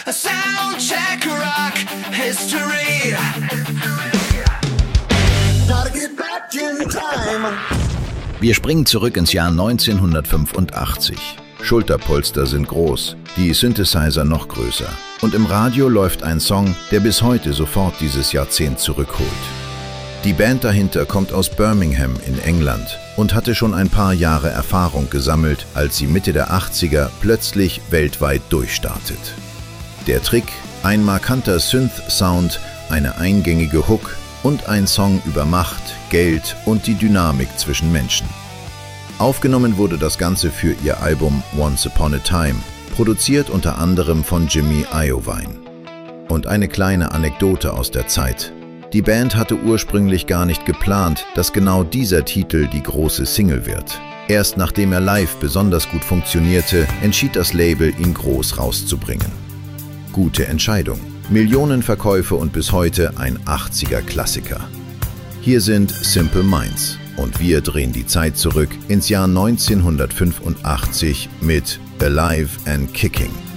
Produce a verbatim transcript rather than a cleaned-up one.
Soundcheck Rock History. Wir springen zurück ins Jahr neunzehnhundertfünfundachtzig. Schulterpolster sind groß, die Synthesizer noch größer. Und im Radio läuft ein Song, der bis heute sofort dieses Jahrzehnt zurückholt. Die Band dahinter kommt aus Birmingham in England und hatte schon ein paar Jahre Erfahrung gesammelt, als sie Mitte der achtziger plötzlich weltweit durchstartet. Der Trick: ein markanter Synth-Sound, eine eingängige Hook und ein Song über Macht, Geld und die Dynamik zwischen Menschen. Aufgenommen wurde das Ganze für ihr Album Once Upon a Time, produziert unter anderem von Jimmy Iovine. Und eine kleine Anekdote aus der Zeit: Die Band hatte ursprünglich gar nicht geplant, dass genau dieser Titel die große Single wird. Erst nachdem er live besonders gut funktionierte, entschied das Label, ihn groß rauszubringen. Gute Entscheidung. Millionen Verkäufe und bis heute ein achtziger-Klassiker. Hier sind Simple Minds und wir drehen die Zeit zurück ins Jahr neunzehnhundertfünfundachtzig mit Alive and Kicking.